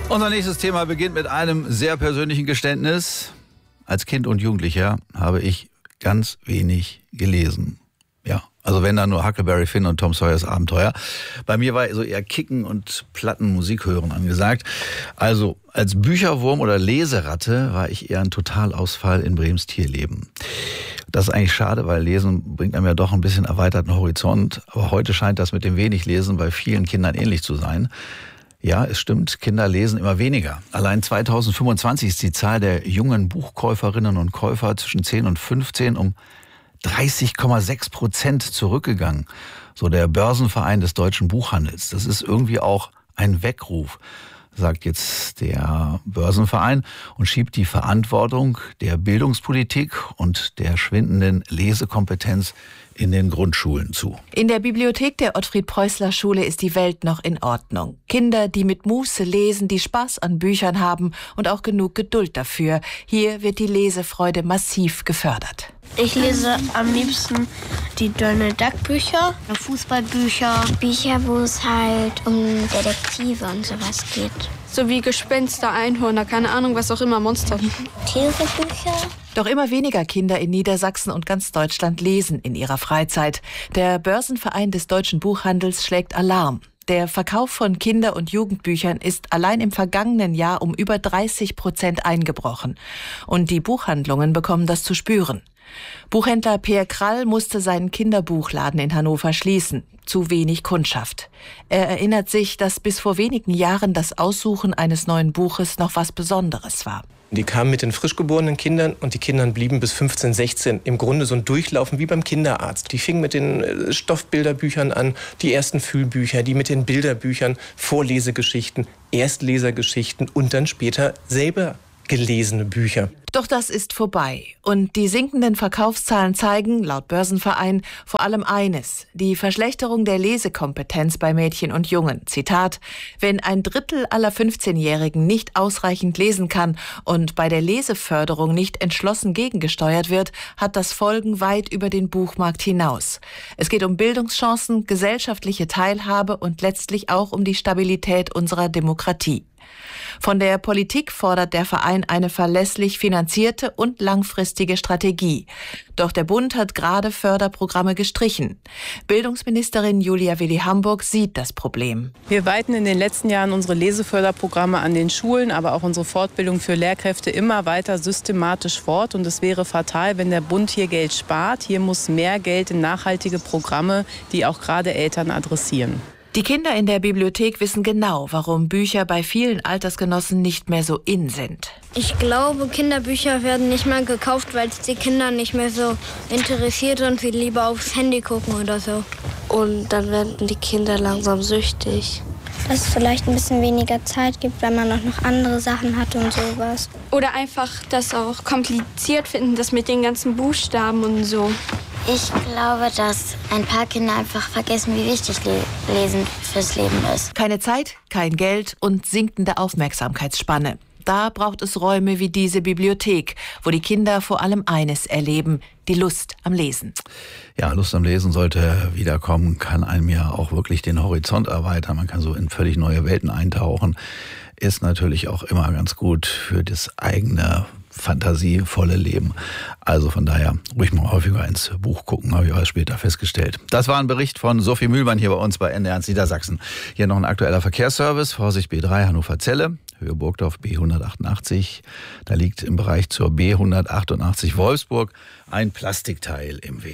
Unser nächstes Thema beginnt mit einem sehr persönlichen Geständnis. Als Kind und Jugendlicher habe ich ganz wenig gelesen. Ja, also wenn dann nur Huckleberry Finn und Tom Sawyers Abenteuer. Bei mir war so eher Kicken und Plattenmusik hören angesagt. Also als Bücherwurm oder Leseratte war ich eher ein Totalausfall in Brems Tierleben. Das ist eigentlich schade, weil Lesen bringt einem ja doch ein bisschen erweiterten Horizont. Aber heute scheint das mit dem wenig Lesen bei vielen Kindern ähnlich zu sein. Ja, es stimmt, Kinder lesen immer weniger. Allein 2025 ist die Zahl der jungen Buchkäuferinnen und Käufer zwischen 10 und 15 um 30,6% zurückgegangen. So der Börsenverein des deutschen Buchhandels. Das ist irgendwie auch ein Weckruf, sagt jetzt der Börsenverein und schiebt die Verantwortung der Bildungspolitik und der schwindenden Lesekompetenz in den Grundschulen zu. In der Bibliothek der Ottfried-Preußler-Schule ist die Welt noch in Ordnung. Kinder, die mit Muße lesen, die Spaß an Büchern haben und auch genug Geduld dafür. Hier wird die Lesefreude massiv gefördert. Ich lese am liebsten die Donald Duck Bücher, Fußballbücher, Bücher, wo es halt um Detektive und sowas geht. So wie Gespenster, Einhörner, keine Ahnung, was auch immer, Monster. Tierebücher. Doch immer weniger Kinder in Niedersachsen und ganz Deutschland lesen in ihrer Freizeit. Der Börsenverein des deutschen Buchhandels schlägt Alarm. Der Verkauf von Kinder- und Jugendbüchern ist allein im vergangenen Jahr um über 30% eingebrochen. Und die Buchhandlungen bekommen das zu spüren. Buchhändler Peer Krall musste seinen Kinderbuchladen in Hannover schließen. Zu wenig Kundschaft. Er erinnert sich, dass bis vor wenigen Jahren das Aussuchen eines neuen Buches noch was Besonderes war. Die kamen mit den frisch geborenen Kindern und die Kinder blieben bis 15, 16 im Grunde so ein Durchlaufen wie beim Kinderarzt. Die fingen mit den Stoffbilderbüchern an, die ersten Fühlbücher, die mit den Bilderbüchern, Vorlesegeschichten, Erstlesergeschichten und dann später selber gelesene Bücher. Doch das ist vorbei. Und die sinkenden Verkaufszahlen zeigen, laut Börsenverein, vor allem eines: die Verschlechterung der Lesekompetenz bei Mädchen und Jungen. Zitat: Wenn ein Drittel aller 15-Jährigen nicht ausreichend lesen kann und bei der Leseförderung nicht entschlossen gegengesteuert wird, hat das Folgen weit über den Buchmarkt hinaus. Es geht um Bildungschancen, gesellschaftliche Teilhabe und letztlich auch um die Stabilität unserer Demokratie. Von der Politik fordert der Verein eine verlässlich finanzierte und langfristige Strategie. Doch der Bund hat gerade Förderprogramme gestrichen. Bildungsministerin Julia Willi-Hamburg sieht das Problem. Wir weiten in den letzten Jahren unsere Leseförderprogramme an den Schulen, aber auch unsere Fortbildung für Lehrkräfte immer weiter systematisch fort. Und es wäre fatal, wenn der Bund hier Geld spart. Hier muss mehr Geld in nachhaltige Programme, die auch gerade Eltern adressieren. Die Kinder in der Bibliothek wissen genau, warum Bücher bei vielen Altersgenossen nicht mehr so in sind. Ich glaube, Kinderbücher werden nicht mehr gekauft, weil es die Kinder nicht mehr so interessiert und sie lieber aufs Handy gucken oder so. Und dann werden die Kinder langsam süchtig. Dass es vielleicht ein bisschen weniger Zeit gibt, weil man auch noch andere Sachen hat und sowas. Oder einfach das auch kompliziert finden, das mit den ganzen Buchstaben und so. Ich glaube, dass ein paar Kinder einfach vergessen, wie wichtig Lesen fürs Leben ist. Keine Zeit, kein Geld und sinkende Aufmerksamkeitsspanne. Da braucht es Räume wie diese Bibliothek, wo die Kinder vor allem eines erleben: die Lust am Lesen. Ja, Lust am Lesen sollte wiederkommen, kann einem ja auch wirklich den Horizont erweitern. Man kann so in völlig neue Welten eintauchen. Ist natürlich auch immer ganz gut für das eigene fantasievolle Leben. Also von daher ruhig mal häufiger ins Buch gucken, habe ich auch später festgestellt. Das war ein Bericht von Sophie Mühlmann hier bei uns bei NDR1 Niedersachsen. Hier noch ein aktueller Verkehrsservice. Vorsicht B3 Hannover-Celle, Höhe Burgdorf B188. Da liegt im Bereich zur B188 Wolfsburg ein Plastikteil im Weg.